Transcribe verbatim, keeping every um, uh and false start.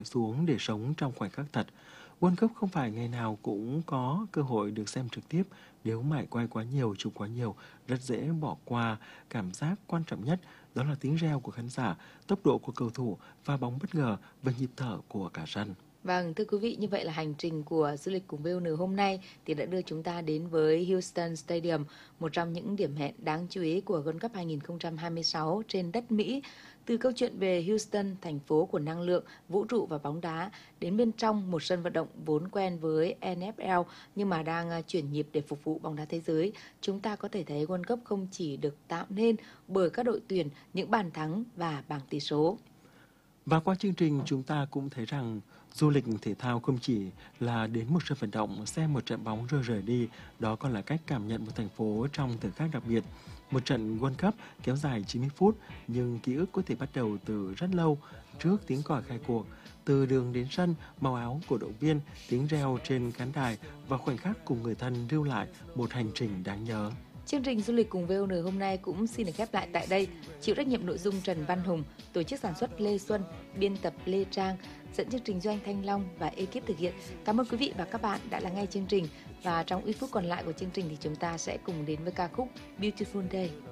xuống để sống trong khoảnh khắc thật. World Cup không phải ngày nào cũng có cơ hội được xem trực tiếp. Nếu mải quay quá nhiều, chụp quá nhiều, rất dễ bỏ qua cảm giác quan trọng nhất, đó là tiếng reo của khán giả, tốc độ của cầu thủ, pha bóng bất ngờ và nhịp thở của cả sân. Vâng, thưa quý vị, như vậy là hành trình của du lịch cùng vê o en hôm nay thì đã đưa chúng ta đến với Houston Stadium, một trong những điểm hẹn đáng chú ý của World Cup hai không hai sáu trên đất Mỹ. Từ câu chuyện về Houston, thành phố của năng lượng, vũ trụ và bóng đá, đến bên trong một sân vận động vốn quen với en ép lờ nhưng mà đang chuyển nhịp để phục vụ bóng đá thế giới, chúng ta có thể thấy World Cup không chỉ được tạo nên bởi các đội tuyển, những bàn thắng và bảng tỷ số. Và qua chương trình chúng ta cũng thấy rằng du lịch thể thao không chỉ là đến một sân vận động xem một trận bóng rồi rời đi, đó còn là cách cảm nhận một thành phố trong thời khắc đặc biệt. Một trận World Cup kéo dài chín mươi phút nhưng ký ức có thể bắt đầu từ rất lâu trước tiếng còi khai cuộc. Từ đường đến sân, màu áo cổ động viên, tiếng reo trên khán đài và khoảnh khắc cùng người thân lưu lại một hành trình đáng nhớ. Chương trình du lịch cùng vê o en hôm nay cũng xin được khép lại tại đây. Chịu trách nhiệm nội dung Trần Văn Hùng, tổ chức sản xuất Lê Xuân, biên tập Lê Trang, dẫn chương trình Doanh Thanh Long và ekip thực hiện. Cảm ơn quý vị và các bạn đã lắng nghe chương trình. Và trong ít phút còn lại của chương trình thì chúng ta sẽ cùng đến với ca khúc Beautiful Day.